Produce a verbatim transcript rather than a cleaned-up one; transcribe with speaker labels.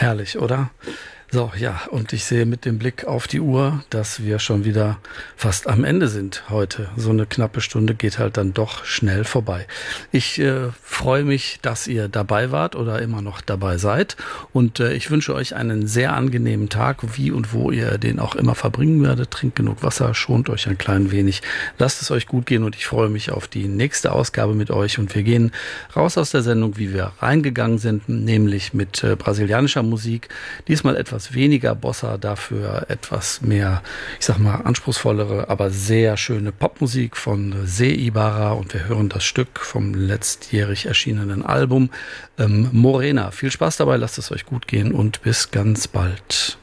Speaker 1: Herrlich, oder? So, ja, und ich sehe mit dem Blick auf die Uhr, dass wir schon wieder fast am Ende sind heute. So eine knappe Stunde geht halt dann doch schnell vorbei. Ich äh, freue mich, dass ihr dabei wart oder immer noch dabei seid. Und äh, ich wünsche euch einen sehr angenehmen Tag, wie und wo ihr den auch immer verbringen werdet. Trinkt genug Wasser, schont euch ein klein wenig. Lasst es euch gut gehen und ich freue mich auf die nächste Ausgabe mit euch. Und wir gehen raus aus der Sendung, wie wir reingegangen sind, nämlich mit äh, brasilianischer Musik. Diesmal etwas weniger Bossa, dafür etwas mehr, ich sag mal, anspruchsvollere, aber sehr schöne Popmusik von Zé Ibarra und wir hören das Stück vom letztjährig erschienenen Album ähm, Morena. Viel Spaß dabei, lasst es euch gut gehen und bis ganz bald.